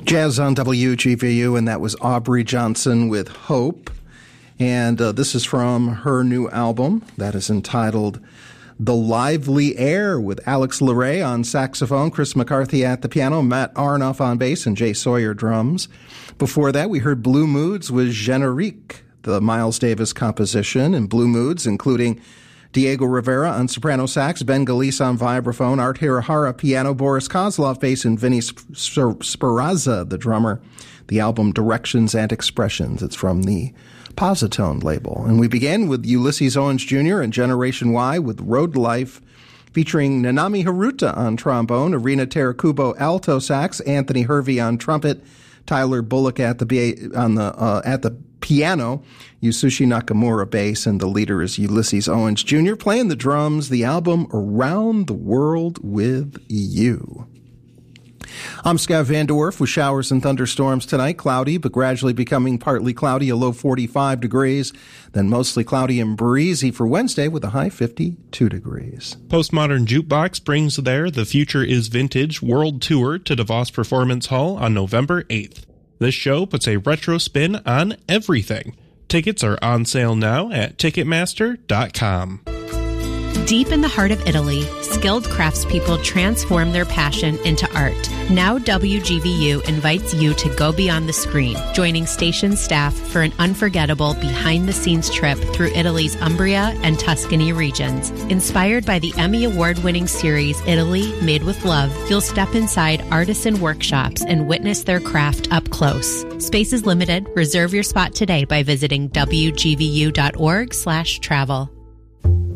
Jazz on WGVU, and that was Aubrey Johnson with Hope. And this is from her new album that is entitled The Lively Air, with Alex LeRae on saxophone, Chris McCarthy at the piano, Matt Aronoff on bass, and Jay Sawyer drums. Before that, we heard Blue Moods with Générique, the Miles Davis composition, and Blue Moods, including Diego Rivera on soprano sax, Ben Galise on vibraphone, Art Hirahara piano, Boris Kozlov bass, and Vinny Sperazza, the drummer. The album Directions and Expressions. It's from the Positone label. And we began with Ulysses Owens Jr. and Generation Y with Road Life, featuring Nanami Haruta on trombone, Irina Terakubo alto sax, Anthony Hervey on trumpet, Tyler Bullock at the piano, Yasushi Nakamura bass, and the leader is Ulysses Owens Jr. playing the drums. The album Around the World with You. I'm Scott Van Der Werf with showers and thunderstorms tonight. Cloudy, but gradually becoming partly cloudy, a low 45 degrees. Then mostly cloudy and breezy for Wednesday with a high 52 degrees. Postmodern Jukebox brings their The Future is Vintage World Tour to DeVos Performance Hall on November 8th. This show puts a retro spin on everything. Tickets are on sale now at Ticketmaster.com. Deep in the heart of Italy, skilled craftspeople transform their passion into art. Now WGVU invites you to go beyond the screen, joining station staff for an unforgettable behind-the-scenes trip through Italy's Umbria and Tuscany regions. Inspired by the Emmy Award-winning series Italy Made with Love, you'll step inside artisan workshops and witness their craft up close. Space is limited. Reserve your spot today by visiting WGVU.org/travel.